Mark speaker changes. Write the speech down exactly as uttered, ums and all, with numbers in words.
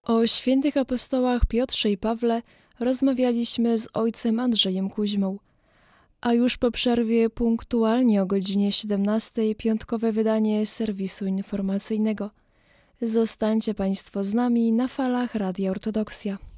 Speaker 1: O świętych apostołach Piotrze i Pawle rozmawialiśmy z ojcem Andrzejem Kuźmą. A już po przerwie punktualnie o godzinie siedemnastej piątkowe wydanie serwisu informacyjnego. Zostańcie Państwo z nami na falach Radia Ortodoksja.